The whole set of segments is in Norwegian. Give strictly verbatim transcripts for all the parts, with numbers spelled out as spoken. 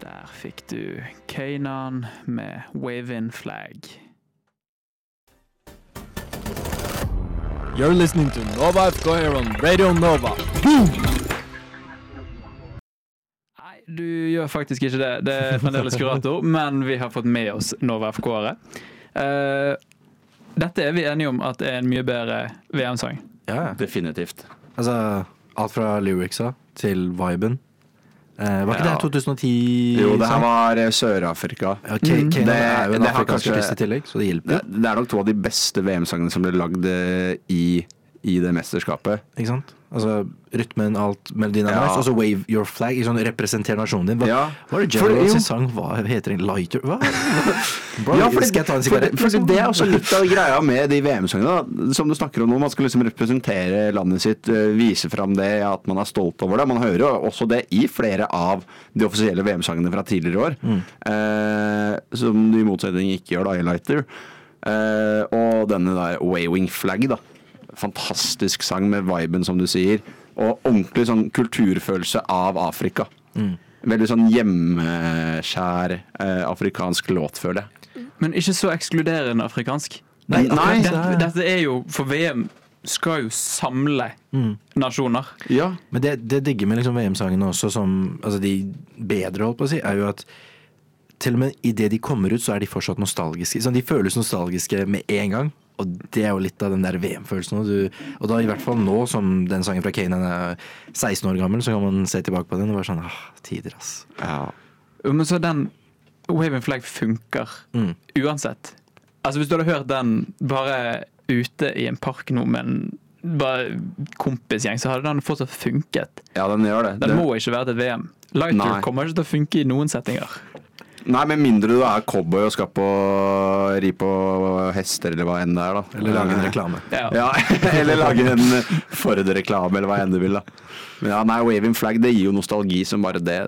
Der fikk du Kanan med Waving Flag. You're listening to Nova F K here on Radio Nova. Nei, du gjør faktisk ikke det. Det er fremdeles kurator, men vi har fått med oss Nova F K-ere. Uh, dette er vi enige om at er en mye bedre V M-sang. Ja, definitivt. Altså, alt fra lyricsa til viben. Uh, var ikke Ja. det tjueti ti? Jo, det her var eh, Sør-Afrika. Ja, K- Kanan Det- er jo en det har afrikansk kanskje- artist i tillegg, så det hjelper. Det, det er nok to av de beste V M-sangene som ble lagd eh, i, i det mesterskapet. Ikke sant? Altså, rytmen, alt, melodien er Ja. nice. Og så wave your flag, sånn representer nasjonen din. Hva, Ja. hva er det For- General jo. sin sang? Hva heter den? Lighter? Hva? Bro, Ja, fordi, skal jeg ta en for, sigarett? for det er også litt av greia med de V M-sangene da. Som du snakker om nå, man skal liksom representere landet sitt, eh, vise fram det, at man er stolt over det. Man hører jo også det i flere av de offisielle V M-sangene fra tidligere år, Mm. eh, som du i motsetning ikke gjør da i Lighter. Eh, og denne der Waving Flag da, fantastisk sang med viben som du sier, og ordentlig sånn kulturfølelse av Afrika. Mm. Veldig sånn hjemmeskjær eh, afrikansk låt, føler jeg. Men ikke så ekskluderende afrikansk. Nei, Nei, Dette, dette er jo, for V M skal jo samle Mm. nasjoner. Ja, Men det, det digger med liksom V M-sangene også, som altså de bedre, holdt på å si, er jo at til og med i det de kommer ut, så er de fortsatt nostalgiske. Sånn, de føles nostalgiske med en gang, og det er jo litt av den der V M-følelsen. Og, du, og da i hvert fall nå, som den sangen fra Kanan er seksten år gammel, så kan man se tilbake på den og være sånn, ah, tider ass. ja. Men så den Waving Flag funker Mm. uansett. Altså hvis du hadde hørt den bare ute i en park nå med en bare kompisgjeng, så hadde den fortsatt funket. Ja, den gjør det. Den det. må ikke være til et V M. Lighter Nei. kommer ikke til å funke i noen settinger. Nei, med mindre du er cowboy og skal på ri på hester, eller hva enn det er, da. Eller lage en reklame. Ja. Ja, eller lage en Ford-reklame, eller hva enn du vil, da. Men ja, nei, Waving Flag, det gir jo nostalgi som bare det,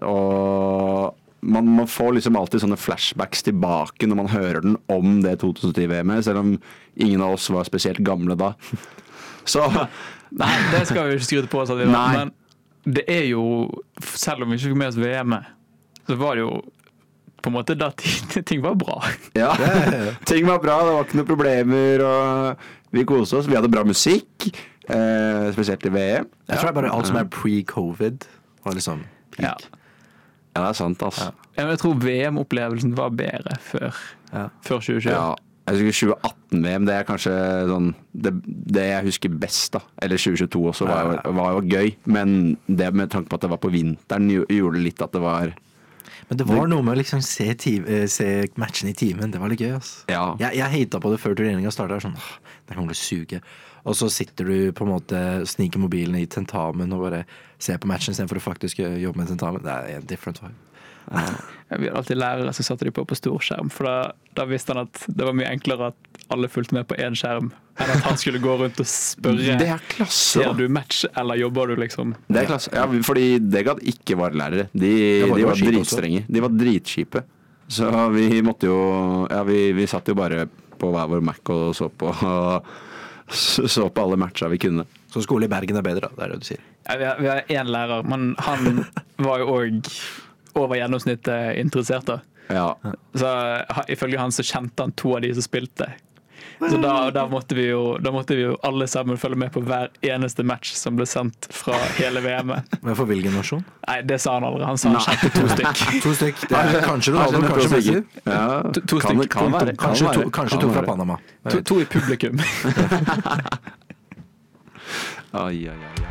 og man, man får liksom alltid sånne flashbacks tilbake når man hører den om det to tusen ti-V M-et, selv om ingen av oss var spesielt gamle da. Så Nei, det skal vi ikke skryte på oss at vi var. Nei. Men det er jo, selv om vi ikke fikk med oss V M-et, så var det jo på en måte da ting, ting var bra. ja, ting var bra, det var ikke noen problemer, og vi koste oss. Vi hadde bra musikk, eh, spesielt i V M. Jeg tror det er bare alt som er pre-covid var liksom Ja. peak. Ja, det er sant, altså. Ja, men jeg tror V M-opplevelsen var bedre før, Ja. før tjue tjue. Ja, jeg husker tjue atten-V M, det er kanskje sånn det, det jeg husker best da. Eller tjue tjueto også var jo, var jo gøy, men det med tanke på at det var på vinteren gjo- gjorde litt at det var Men det var noe med å liksom se, ti- eh, se matchen i timen. Det var litt gøy, ass. Ja. Jeg, jeg hata på det før turneringen startet. Sånn, åh, det kommer til å suge. Og så sitter du på en måte, sniker mobilen i tentamen og bare ser på matchen istedenfor å faktisk jobbe med tentamen. Det er en different vibe. Ja, vi hadde alltid lærere som satte de på på storskjerm, for da, da visste han at det var mye enklere at alle fulgte med på én skjerm, enn at han skulle gå rundt og spørre Det er klasse, ser da. du match, eller jobber du liksom. Det er klasse. Ja, fordi det gadd ikke varelærere. De, Ja, de var var kjipe dritstrenge. De var dritkjipe. Så vi måtte jo Ja, vi, vi satt jo bare på hver vår Mac og så på og så på alle matcha vi kunne. Så skole i Bergen er bedre, da. Det er det du sier. Ja, vi har- vi har én lærer, men han var jo òg over gjennomsnittet interessert, da. Ja. Så ha- ifølge han så kjente han to av de som spilte. Så da, da, måtte vi jo, da måtte vi jo alle sammen følge med på hver eneste match som ble sendt fra hele V M-et. Men for hvilken nasjon? Nei, det sa han aldri. Han sa han kjente to stykk. To stykk. Det er kanskje Ronaldo, Kanskje kanskje Messi. Ja, To- to kan, stykk, kan være. punktum. Kan Kanskje to, være. kanskje Kan to fra være. Panama. To, to i publikum. Ai, ai, ai.